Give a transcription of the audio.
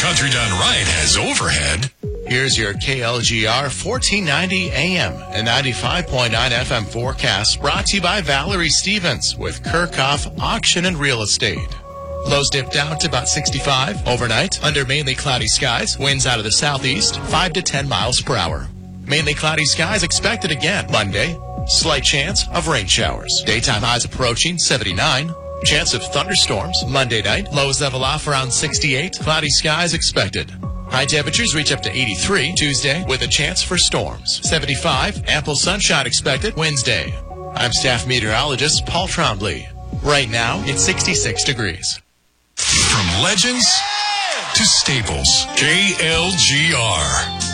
Country Done Right has overhead. Here's your KLGR 1490 AM and 95.9 FM forecast, brought to you by Valerie Stevens with Kirchhoff Auction and Real Estate. Lows dip down to about 65 overnight under mainly cloudy skies. Winds out of the southeast, 5 to 10 miles per hour. Mainly cloudy skies expected again Monday. Slight chance of rain showers. Daytime highs approaching 79. Chance of thunderstorms Monday night. Lows level off around 68. Cloudy skies expected. High temperatures reach up to 83 Tuesday with a chance for storms. 75. Ample sunshine expected Wednesday. I'm staff meteorologist Paul Trombley. Right now, it's 66 degrees. From legends to staples, KLGR.